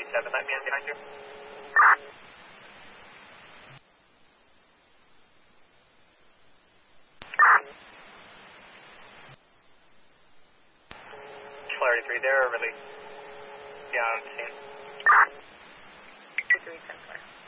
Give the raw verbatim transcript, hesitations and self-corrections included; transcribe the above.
seven, let me in behind you. Flurry three there, or really? Yeah, I'm seeing. three ten four.